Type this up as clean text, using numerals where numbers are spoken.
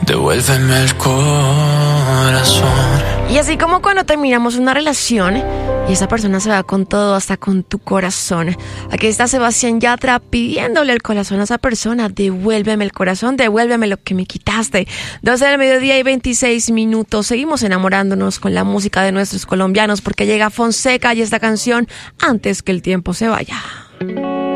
Devuélveme el corazón. Y así como cuando terminamos una relación y esa persona se va con todo, hasta con tu corazón. Aquí está Sebastián Yatra pidiéndole el corazón a esa persona. Devuélveme el corazón, devuélveme lo que me quitaste. 12 del mediodía y 26 minutos. Seguimos enamorándonos con la música de nuestros colombianos porque llega Fonseca y esta canción Antes que el tiempo se vaya.